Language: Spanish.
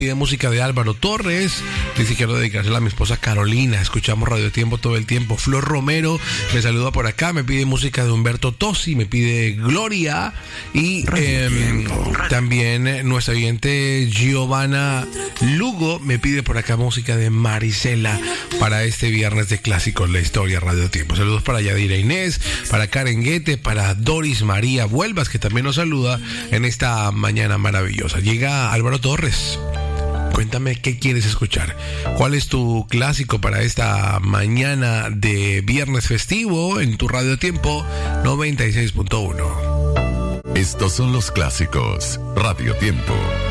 Pide música de Álvaro Torres. Dice: quiero dedicársela a mi esposa Carolina. Escuchamos Radio Tiempo todo el tiempo. Flor Romero me saluda por acá. Me pide música de Humberto Tosi. Me pide Gloria. Y también nuestra oyente Giovanna Lugo me pide por acá música de Marisela para este viernes de Clásicos, la historia Radio Tiempo. Saludos para Yadira Inés, para Karen Guete, para Doris María Vuelvas, que también nos saluda en esta mañana maravillosa. Llega Álvaro Torres. Cuéntame qué quieres escuchar. ¿Cuál es tu clásico para esta mañana de viernes festivo en tu Radio Tiempo 96.1? Estos son los clásicos Radio Tiempo.